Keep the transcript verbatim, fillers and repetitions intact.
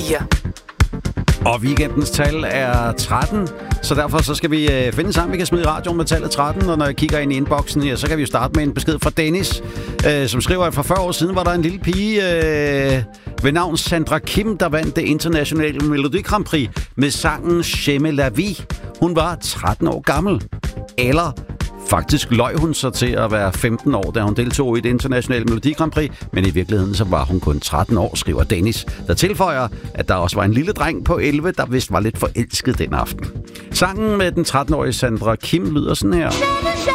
fire. Og weekendens tal er tretten, så derfor så skal vi øh, finde sammen, vi kan smide i radioen med tallet tretten, og når jeg kigger ind i inboxen her, så kan vi jo starte med en besked fra Dennis, øh, som skriver, at for fyrre år siden var der en lille pige øh, ved navn Sandra Kim, der vandt det internationale Melodi Grand Prix med sangen J'aime la vie. Hun var tretten år gammel. Eller faktisk løj hun sig til at være femten år, da hun deltog i det internationale Melodi Grand Prix, men i virkeligheden så var hun kun tretten år, skriver Dennis, der tilføjer, at der også var en lille dreng på elleve, der vist var lidt forelsket den aften. Sangen med den tretten-årige Sandra Kim lyder sådan her.